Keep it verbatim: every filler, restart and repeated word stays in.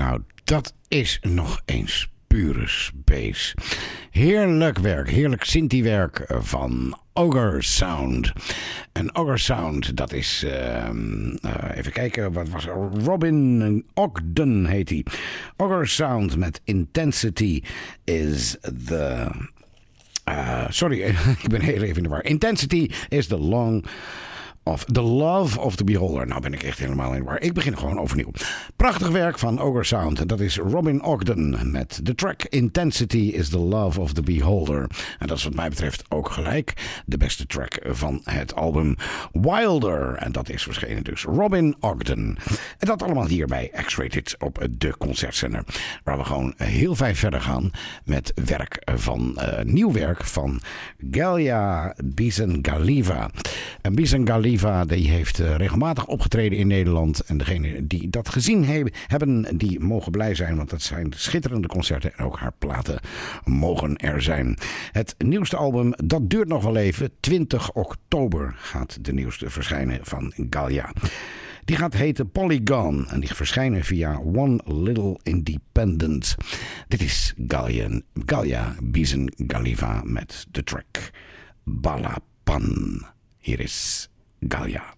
Nou, dat is nog eens pure space. Heerlijk werk, heerlijk Sinti-werk van Ogre Sound. En Ogre Sound, dat is... Uh, uh, even kijken, wat was er? Robin Ogden heet hij. Ogre Sound met Intensity is the... Uh, sorry, ik ben heel even in de war. Intensity is the long... of The Love of the Beholder. Nou ben ik echt helemaal in de war. Ik begin gewoon overnieuw. Prachtig werk van Ogre Sound. Dat is Robin Ogden met de track Intensity is the Love of the Beholder. En dat is wat mij betreft ook gelijk de beste track van het album Wilder. En dat is verschenen dus Robin Ogden. En dat allemaal hier bij X-Rated op de Concertzender. Waar we gewoon heel fijn verder gaan met werk van uh, nieuw werk van Galia Bizengaliva. En Bizengaliva die heeft uh, regelmatig opgetreden in Nederland. En degenen die dat gezien he- hebben, die mogen blij zijn. Want dat zijn schitterende concerten. En ook haar platen mogen er zijn. Het nieuwste album, dat duurt nog wel even. twintig oktober gaat de nieuwste verschijnen van Galia. Die gaat heten Polygon. En die verschijnen via One Little Independent. Dit is Galia, Galia Bizengaliva met de track Balapan. Hier is Galia.